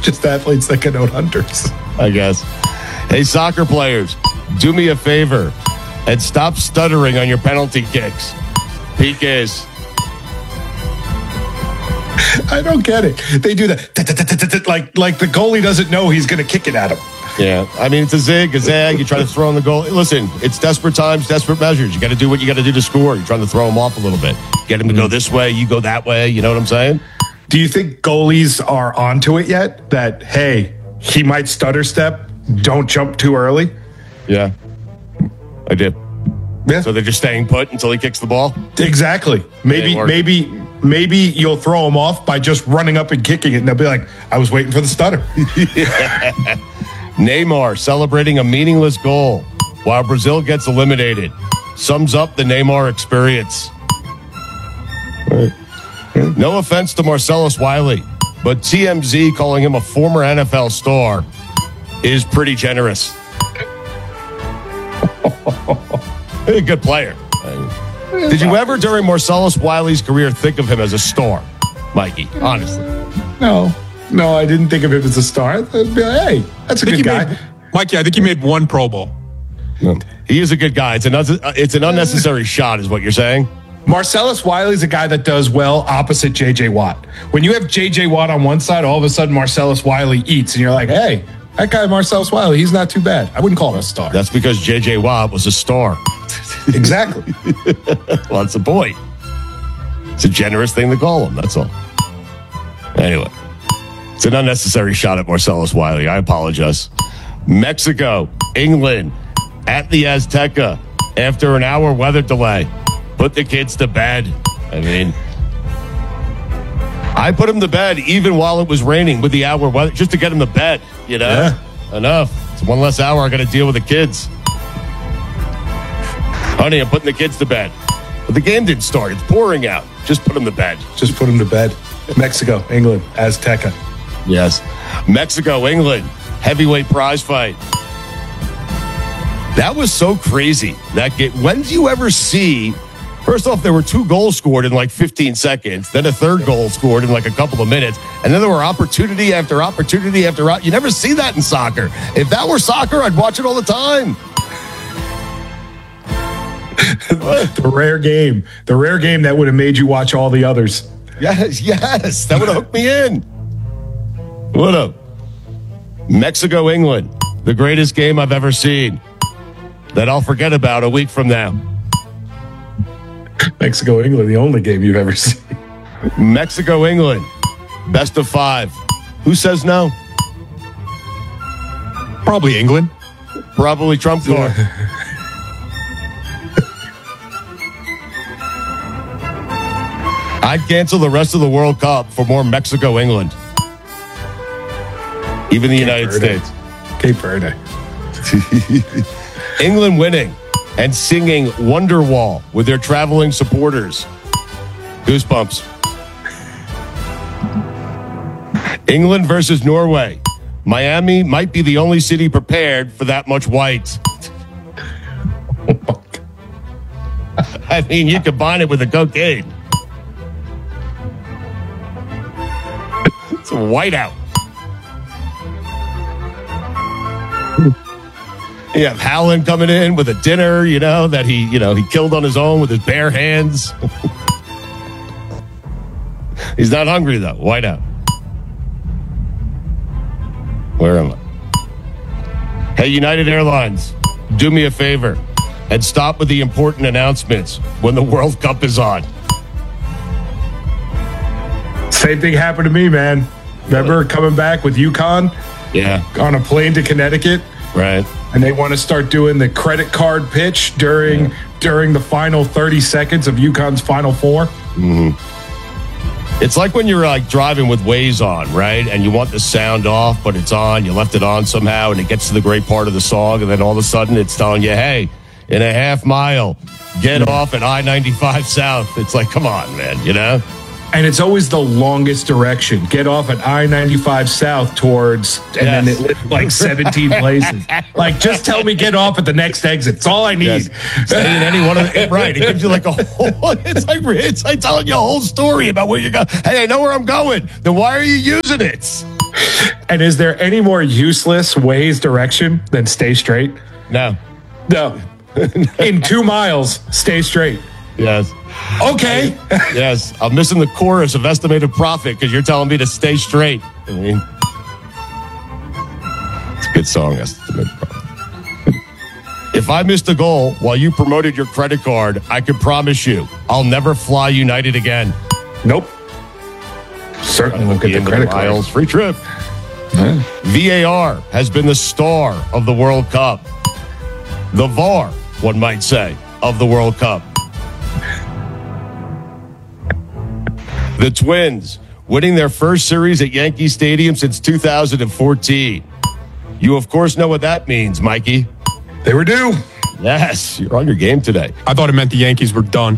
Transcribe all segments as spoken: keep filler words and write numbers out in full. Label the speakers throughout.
Speaker 1: just athletes that can own hunters.
Speaker 2: I guess. Hey, soccer players, do me a favor and stop stuttering on your penalty kicks. P Ks.
Speaker 1: I don't get it. They do that like like the goalie doesn't know he's going to kick it at him.
Speaker 2: Yeah, I mean, it's a zig, a zag. You try to throw in the goal. Listen, it's desperate times, desperate measures. You got to do what you got to do to score. You're trying to throw them off a little bit. Get him to go this way, you go that way. You know what I'm saying?
Speaker 1: Do you think goalies are onto it yet? That, hey, he might stutter step. Don't jump too early.
Speaker 2: Yeah, I did.
Speaker 1: Yeah.
Speaker 2: So they're just staying put until he kicks the ball?
Speaker 1: Exactly. Maybe, maybe, maybe you'll throw him off by just running up and kicking it, and they'll be like, I was waiting for the stutter.
Speaker 2: Neymar celebrating a meaningless goal while Brazil gets eliminated. Sums up the Neymar experience. No offense to Marcellus Wiley, but T M Z calling him a former N F L star is pretty generous. A good player. Did you ever, during Marcellus Wiley's career, think of him as a star, Mikey? Honestly.
Speaker 1: No. No, I didn't think of him as a star. I'd be like, hey, that's a good guy.
Speaker 3: Made, Mikey, I think he made one Pro Bowl.
Speaker 2: No. He is a good guy. It's an, it's an unnecessary shot, is what you're saying?
Speaker 1: Marcellus Wiley's a guy that does well opposite J J Watt. When you have J J Watt on one side, all of a sudden Marcellus Wiley eats, and you're like, hey, that guy Marcellus Wiley, he's not too bad. I wouldn't call him a star.
Speaker 2: That's because J J Watt was a star.
Speaker 1: Exactly.
Speaker 2: Well, that's the point. It's a generous thing to call him, that's all. Anyway, it's an unnecessary shot at Marcellus Wiley. I apologize. Mexico, England, at the Azteca after an hour weather delay. Put the kids to bed. I mean, I put them to bed even while it was raining with the hour weather, just to get them to bed, you know? Yeah. Enough. It's one less hour I got to deal with the kids. Honey, I'm putting the kids to bed. But the game didn't start. It's pouring out. Just put them to bed.
Speaker 1: Just put them to bed. Mexico, England, Azteca.
Speaker 2: Yes. Mexico, England, heavyweight prize fight. That was so crazy. That game. When do you ever see... First off, there were two goals scored in like fifteen seconds. Then a third goal scored in like a couple of minutes. And then there were opportunity after opportunity after... You never see that in soccer. If that were soccer, I'd watch it all the time.
Speaker 1: The rare game. The rare game that would have made you watch all the others.
Speaker 2: Yes, yes. That would have hooked me in. Would have. Mexico, England. The greatest game I've ever seen. That I'll forget about a week from now.
Speaker 1: Mexico, England, the only game you've ever seen.
Speaker 2: Mexico, England. Best of five. Who says no?
Speaker 3: Probably England.
Speaker 2: Probably Trump card. I'd cancel the rest of the World Cup for more Mexico, England. Even the
Speaker 1: Cape
Speaker 2: United
Speaker 1: Verde.
Speaker 2: States.
Speaker 1: Cape Verde.
Speaker 2: England winning and singing Wonderwall with their traveling supporters. Goosebumps. England versus Norway. Miami might be the only city prepared for that much white. I mean, you combine it with the cocaine. It's a whiteout. You have Haaland coming in with a dinner, you know, that he, you know, he killed on his own with his bare hands. He's not hungry, though. Whiteout. Where am I? Hey, United Airlines, do me a favor and stop with the important announcements when the World Cup is on.
Speaker 1: Same thing happened to me, man. Remember coming back with UConn?
Speaker 2: Yeah.
Speaker 1: On a plane to Connecticut?
Speaker 2: Right.
Speaker 1: And they want to start doing the credit card pitch during yeah. during the final thirty seconds of UConn's Final Four.
Speaker 2: Mm-hmm. It's like when you're like driving with Waze on, right? And you want the sound off, but it's on. You left it on somehow, and it gets to the great part of the song, and then all of a sudden it's telling you, hey, in a half mile, get off at I ninety-five South. It's like, come on, man, you know?
Speaker 1: And it's always the longest direction. Get off at I ninety-five South towards, and yes. then it lit like seventeen places. Like, just tell me get off at the next exit. It's all I need. Yes.
Speaker 2: Stay in any one of the, right. It gives you like a whole, it's like, it's like telling you a whole story about where you go. Hey, I know where I'm going. Then why are you using it?
Speaker 1: And is there any more useless Waze direction than stay straight?
Speaker 2: No.
Speaker 1: No. In two miles, stay straight.
Speaker 2: Yes.
Speaker 1: Okay.
Speaker 2: Yes. I'm missing the chorus of estimated profit because you're telling me to stay straight. I mean, it's a good song, estimated profit. If I missed a goal while you promoted your credit card, I can promise you I'll never fly United again.
Speaker 1: Nope. Certainly won't get the credit
Speaker 2: miles.
Speaker 1: card.
Speaker 2: Free trip.
Speaker 1: Yeah.
Speaker 2: V A R has been the star of the World Cup. The V A R, one might say, of the World Cup. The Twins winning their first series at Yankee Stadium since two thousand fourteen. You, of course, know what that means, Mikey.
Speaker 1: They were due.
Speaker 2: Yes, you're on your game today.
Speaker 3: I thought it meant the Yankees were done.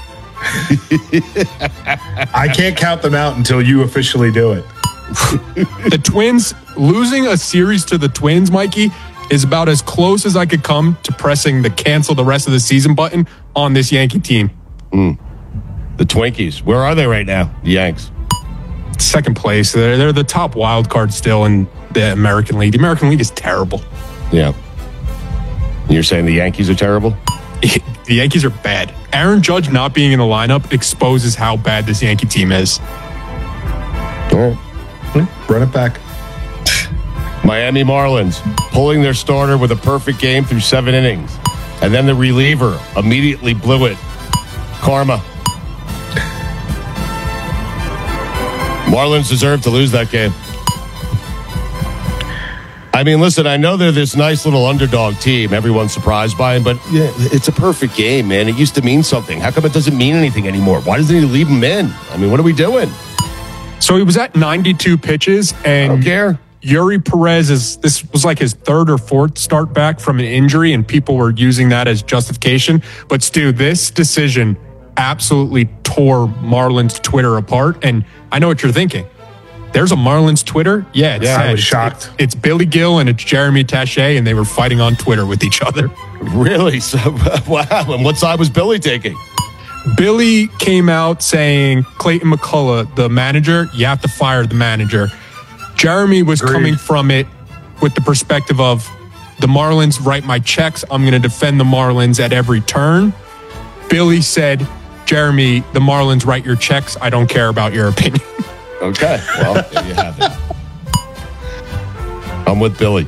Speaker 1: I can't count them out until you officially do it.
Speaker 3: The Twins, losing a series to the Twins, Mikey, is about as close as I could come to pressing the cancel the rest of the season button on this Yankee team.
Speaker 2: Mm. The Twinkies, where are they right now? The Yanks.
Speaker 3: Second place. They're, they're the top wild card still in the American League. The American League is terrible.
Speaker 2: Yeah. You're saying the Yankees are terrible?
Speaker 3: The Yankees are bad. Aaron Judge not being in the lineup exposes how bad this Yankee team is.
Speaker 2: All right.
Speaker 1: Run it back.
Speaker 2: Miami Marlins pulling their starter with a perfect game through seven innings. And then the reliever immediately blew it. Karma. Marlins deserve to lose that game. I mean, listen, I know they're this nice little underdog team. Everyone's surprised by him, but yeah, it's a perfect game, man. It used to mean something. How come it doesn't mean anything anymore? Why doesn't he leave him in? I mean, what are we doing?
Speaker 3: So he was at ninety-two pitches, and
Speaker 2: I don't care.
Speaker 3: Yuri Perez is this was like his third or fourth start back from an injury, and people were using that as justification. But Stu, this decision absolutely tore Marlins Twitter apart, and I know what you're thinking. There's a Marlins Twitter? Yeah, it's
Speaker 1: yeah,
Speaker 3: sad.
Speaker 1: I was
Speaker 3: It's,
Speaker 1: shocked.
Speaker 3: it's, it's Billy Gill and it's Jeremy Taché, and they were fighting on Twitter with each other.
Speaker 2: Really? So, wow. And what side was Billy taking?
Speaker 3: Billy came out saying, Clayton McCullough, the manager, you have to fire the manager. Jeremy was
Speaker 1: Agreed.
Speaker 3: coming from it with the perspective of the Marlins write my checks. I'm going to defend the Marlins at every turn. Billy said, Jeremy, the Marlins write your checks. I don't care about your opinion.
Speaker 2: Okay. Well, there you have it. I'm with Billy.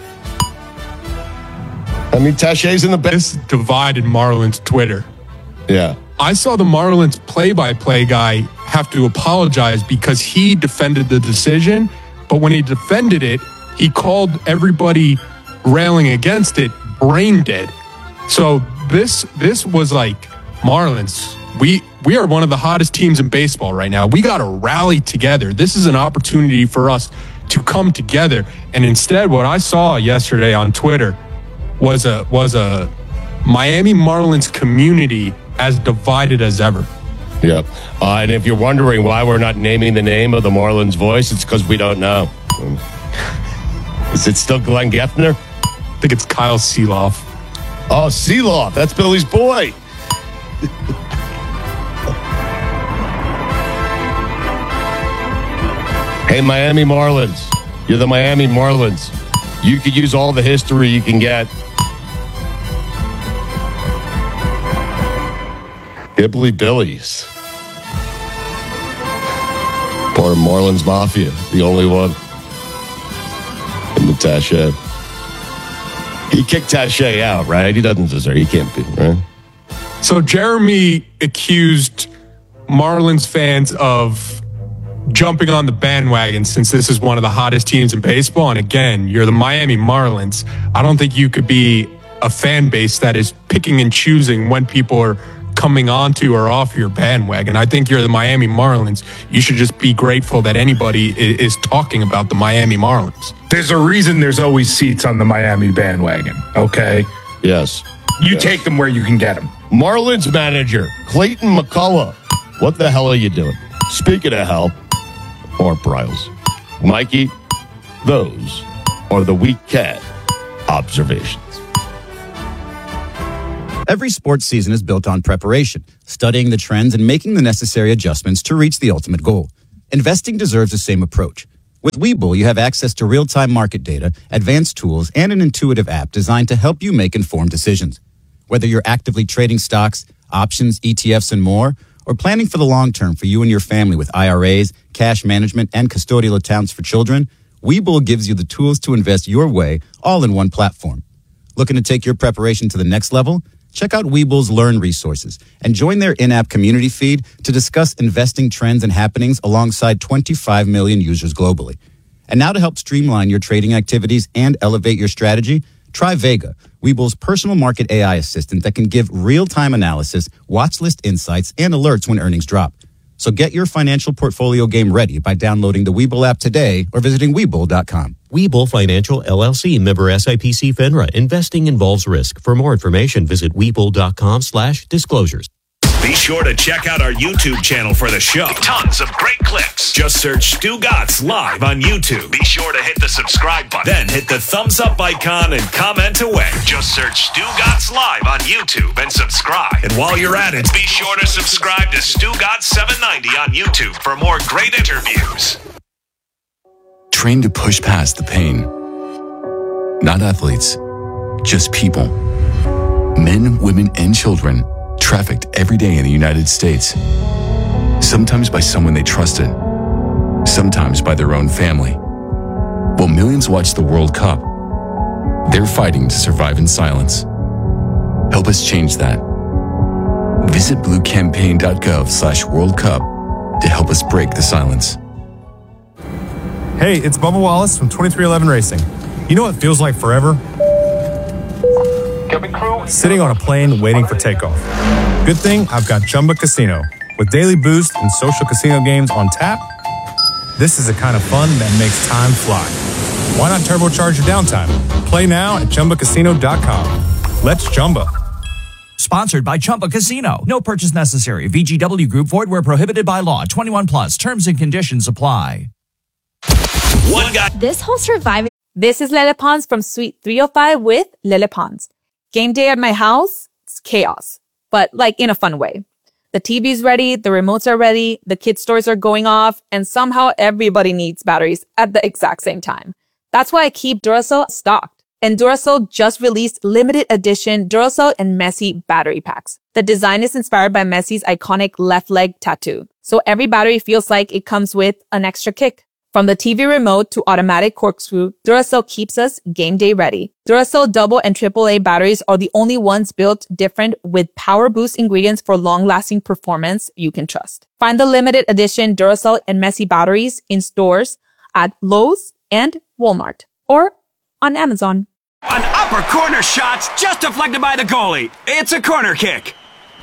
Speaker 2: I mean, Taché's in the best.
Speaker 3: This divided Marlins Twitter.
Speaker 2: Yeah.
Speaker 3: I saw the Marlins play-by-play guy have to apologize because he defended the decision, but when he defended it, he called everybody railing against it brain dead. So this this was like, Marlins, we we are one of the hottest teams in baseball right now. We got to rally together. This is an opportunity for us to come together. And instead, what I saw yesterday on Twitter was a was a Miami Marlins community as divided as ever.
Speaker 2: Yeah. Uh, and if you're wondering why we're not naming the name of the Marlins voice, it's because we don't know. Is it still Glenn Geffner?
Speaker 3: I think it's Kyle Seeloff.
Speaker 2: Oh, Seeloff. That's Billy's boy. Hey, Miami Marlins. You're the Miami Marlins. You could use all the history you can get. Ghibli Billies. Part of Marlins Mafia. The only one. And the Taché. He kicked Taché out, right? He doesn't deserve. He can't be, right?
Speaker 3: So Jeremy accused Marlins fans of jumping on the bandwagon since this is one of the hottest teams in baseball. And again, you're the Miami Marlins. I don't think you could be a fan base that is picking and choosing when people are coming onto or off your bandwagon. I think you're the Miami Marlins. You should just be grateful that anybody is talking about the Miami Marlins.
Speaker 1: There's a reason there's always seats on the Miami bandwagon, okay?
Speaker 2: Yes.
Speaker 1: You
Speaker 2: yes.
Speaker 1: take them where you can get them.
Speaker 2: Marlins manager, Clayton McCullough. What the hell are you doing? Speaking of hell, or Bryles. Mikey, those are the Week Cat observations.
Speaker 4: Every sports season is built on preparation, studying the trends and making the necessary adjustments to reach the ultimate goal. Investing deserves the same approach. With Webull, you have access to real-time market data, advanced tools, and an intuitive app designed to help you make informed decisions. Whether you're actively trading stocks, options, E T Fs, and more, or planning for the long term for you and your family with I R As, cash management, and custodial accounts for children, Webull gives you the tools to invest your way, all in one platform. Looking to take your preparation to the next level? Check out Webull's Learn resources and join their in-app community feed to discuss investing trends and happenings alongside twenty-five million users globally. And now to help streamline your trading activities and elevate your strategy, try Vega, Webull's personal market A I assistant that can give real-time analysis, watch list insights, and alerts when earnings drop. So get your financial portfolio game ready by downloading the Webull app today or visiting Webull dot com.
Speaker 5: Webull Financial, L L C, member S I P C FINRA. Investing involves risk. For more information, visit Webull dot com slash disclosures.
Speaker 6: Be sure to check out our YouTube channel for the show. Tons of great clips. Just search Stu Gatz Live on YouTube. Be sure to hit the subscribe button. Then hit the thumbs up icon and comment away. Just search Stu Gatz Live on YouTube and subscribe. And while you're at it, be sure to subscribe to Stu Gatz seven ninety on YouTube for more great interviews.
Speaker 7: Trained to push past the pain. Not athletes, just people. Men, women, and children trafficked every day in the United States. Sometimes by someone they trusted, sometimes by their own family. While millions watch the World Cup, they're fighting to survive in silence. Help us change that. Visit bluecampaign.gov slash World Cup to help us break the silence.
Speaker 8: Hey, it's Bubba Wallace from twenty-three eleven Racing. You know what feels like forever? Sitting on a plane waiting for takeoff. Good thing I've got Chumba Casino. With daily boost and social casino games on tap, this is the kind of fun that makes time fly. Why not turbocharge your downtime? Play now at Chumba Casino dot com. Let's Chumba.
Speaker 9: Sponsored by Chumba Casino. No purchase necessary. V G W Group. Void where prohibited by law. twenty-one plus. Terms and conditions apply.
Speaker 6: One guy.
Speaker 10: This whole surviving. This is Lele Pons from Suite three oh five with Lele Pons. Game day at my house, it's chaos, but like in a fun way. The T V's ready, the remotes are ready, the kids' toys are going off, and somehow everybody needs batteries at the exact same time. That's why I keep Duracell stocked. And Duracell just released limited edition Duracell and Messi battery packs. The design is inspired by Messi's iconic left leg tattoo. So every battery feels like it comes with an extra kick. From the T V remote to automatic corkscrew, Duracell keeps us game day ready. Duracell double and triple A batteries are the only ones built different with power boost ingredients for long-lasting performance you can trust. Find the limited edition Duracell and Messi batteries in stores at Lowe's and Walmart or on Amazon.
Speaker 11: An upper corner shot's just deflected by the goalie. It's a corner kick.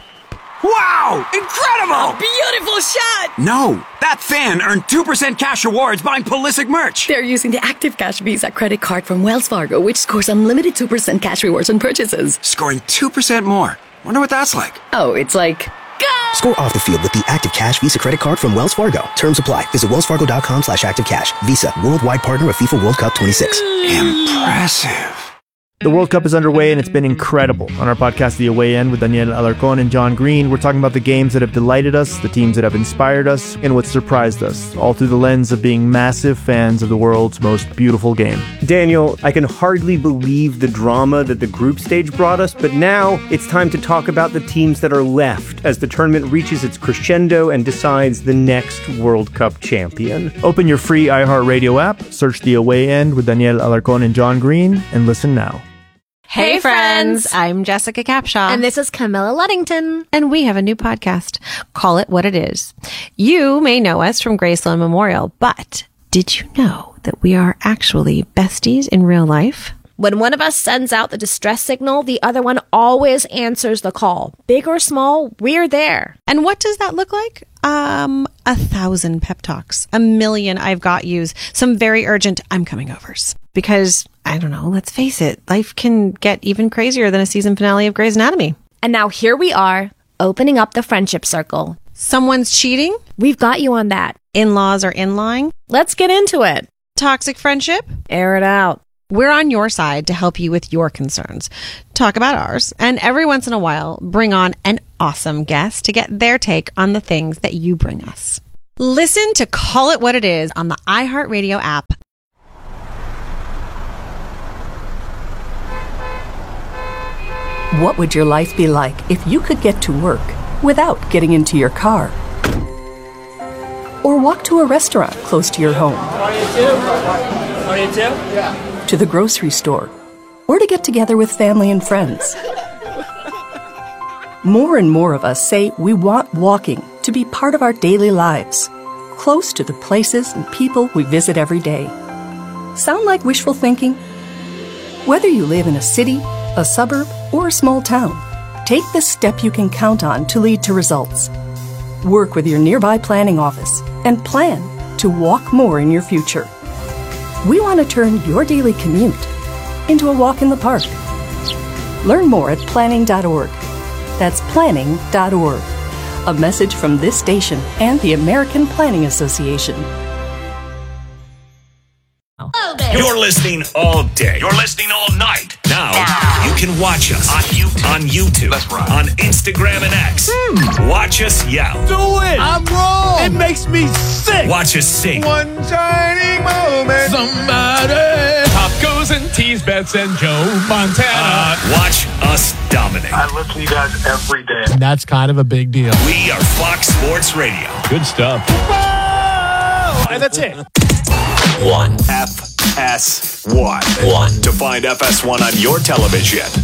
Speaker 11: Wow! Incredible!
Speaker 12: A beautiful shot!
Speaker 11: No, that fan earned two percent cash rewards buying Pulisic merch.
Speaker 12: They're using the Active Cash Visa credit card from Wells Fargo, which scores unlimited two percent cash rewards on purchases.
Speaker 11: Scoring two percent more. Wonder what that's like.
Speaker 12: Oh, it's like... Go!
Speaker 13: Score off the field with the Active Cash Visa credit card from Wells Fargo. Terms apply. Visit wellsfargo.com slash activecash. Visa, worldwide partner of FIFA World Cup twenty-six.
Speaker 11: Impressive.
Speaker 14: The World Cup is underway and it's been incredible. On our podcast, The Away End, with Daniel Alarcón and John Green, we're talking about the games that have delighted us, the teams that have inspired us, and what surprised us, all through the lens of being massive fans of the world's most beautiful game.
Speaker 15: Daniel, I can hardly believe the drama that the group stage brought us, but now it's time to talk about the teams that are left as the tournament reaches its crescendo and decides the next World Cup champion.
Speaker 14: Open your free iHeartRadio app, search The Away End with Daniel Alarcón and John Green, and listen now.
Speaker 16: Hey, hey friends. friends, I'm Jessica Capshaw.
Speaker 17: And this is Camilla Luddington.
Speaker 16: And we have a new podcast. Call it what it is. You may know us from Graceland Memorial, but did you know that we are actually besties in real life?
Speaker 17: When one of us sends out the distress signal, the other one always answers the call. Big or small, we're there.
Speaker 16: And what does that look like? Um, a thousand pep talks, a million I've got yous, some very urgent I'm coming overs. Because, I don't know, let's face it, life can get even crazier than a season finale of Grey's Anatomy.
Speaker 17: And now here we are, opening up the friendship circle.
Speaker 16: Someone's cheating?
Speaker 17: We've got you on that.
Speaker 16: In-laws are in-lying?
Speaker 17: Let's get into it.
Speaker 16: Toxic friendship?
Speaker 17: Air it out.
Speaker 16: We're on your side to help you with your concerns. Talk about ours, and every once in a while, bring on an awesome guest to get their take on the things that you bring us. Listen to Call It What It Is on the iHeartRadio app.
Speaker 18: What would your life be like if you could get to work without getting into your car? Or walk to a restaurant close to your home? To the grocery store? Or to get together with family and friends? More and more of us say we want walking to be part of our daily lives, close to the places and people we visit every day. Sound like wishful thinking? Whether you live in a city, a suburb, or a small town, take the step you can count on to lead to results. Work with your nearby planning office and plan to walk more in your future. We want to turn your daily commute into a walk in the park. Learn more at planning dot org. That's planning dot org. A message from this station and the American Planning Association.
Speaker 6: You're listening all day. You're listening all night. Now you can watch us on YouTube, on, YouTube, That's right. on Instagram and X. Hmm. Watch us yell.
Speaker 19: Do it. I'm wrong. It makes me sick.
Speaker 6: Watch us sing.
Speaker 19: One tiny moment. Somebody. Pop goes and tease Bets and Joe Montana.
Speaker 6: Uh, watch us dominate.
Speaker 20: I listen to you guys every day.
Speaker 19: And that's kind of a big deal.
Speaker 6: We are Fox Sports Radio.
Speaker 19: Good stuff.
Speaker 6: Whoa!
Speaker 19: And that's it.
Speaker 6: One. F S one. One. To find F S one on your television,